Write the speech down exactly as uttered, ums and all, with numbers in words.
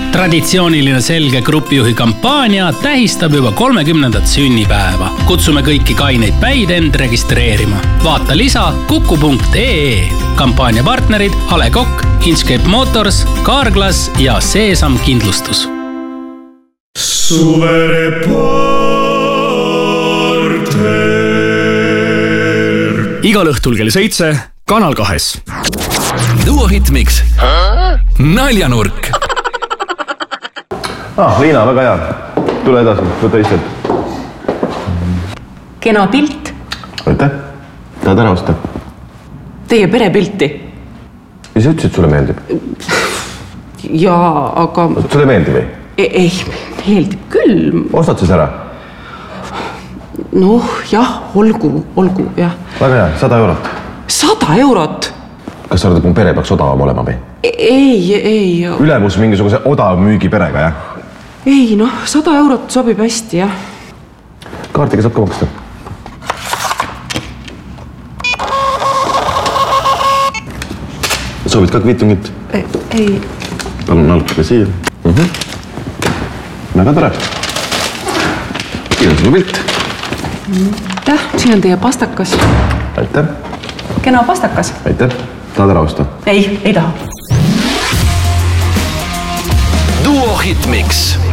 Traditsiooniline Selge grupijuhi kampaania tähistab juba kolmekümnendat sünnipäeva. Kutsume kõiki kaineid päid end registreerima. Vaata lisa kuku punkt ee. Kampaania partnerid A Le Coq, Inchcape Motors, Carglass ja Seesam Kindlustus. Suvereporter. Igal õhtul kell seitse Kanal kahes. Duo Hitmix. Naljanurk. Ah, Liina, väga hea. Tule edasi, võta lihtsalt. Kena pilt. Aitäh. Tahad ära osta? Teie perepilti. Ja sa ütlesid, sulle meeldib? Jaa, aga... Sulle meeldib või? Ei, ei, meeldib küll. Ostad siis ära? Noh, jah, olgu, olgu, jah. Väga hea, sada eurot. Sada eurot? Kas sa arvad, et mu pere peaks odavam olema või? Ei, ei. Ülemus mingisuguse odav müügi perega, jah? Ei, noh, sada eurot sobib hästi, jah. Kaartiga saab ka maksta. Soovid ka kviitungit? Ei, ei. Palun nalkuge siia. Uh-huh. Väga tore. Siin on sinu pilt. Aitäh, siin on teie pastakas. Aitäh. Kena pastakas. Aitäh. Tahad ära osta? Ei, ei taha. Duo Hitmix.